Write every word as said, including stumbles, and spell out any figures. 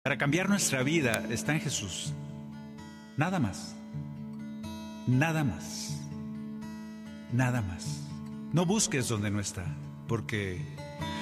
para cambiar nuestra vida está en Jesús. Nada más. Nada más. Nada más. No busques donde no está, porque